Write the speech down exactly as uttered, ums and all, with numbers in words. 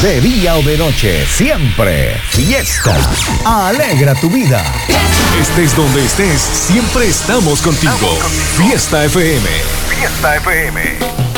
De día o de noche, siempre fiesta. Alegra tu vida. Estés donde estés, siempre estamos contigo. Fiesta F M. Fiesta F M.